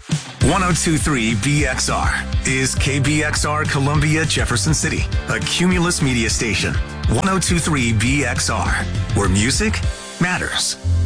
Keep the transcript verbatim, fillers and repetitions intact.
one oh two point three B X R is K B X R Columbia, Jefferson City, a Cumulus media station. one oh two point three B X R, where music matters.